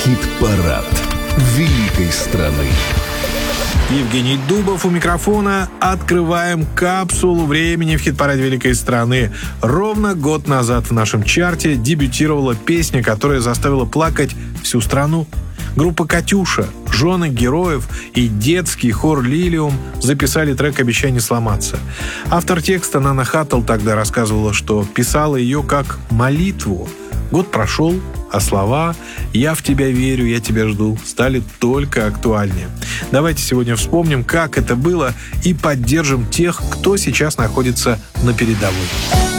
Хит-парад великой страны. Евгений Дубов у микрофона. Открываем капсулу времени в хит-параде великой страны. Ровно год назад в нашем чарте дебютировала песня, которая заставила плакать всю страну. Группа «Катюша», жены героев и детский хор «Лилиум» записали трек «Обещай сломаться». Автор текста Нана Хаттл тогда рассказывала, что писала ее как молитву. Год прошел, а слова «Я в тебя верю, я тебя жду» стали только актуальнее. Давайте сегодня вспомним, как это было, и поддержим тех, кто сейчас находится на передовой.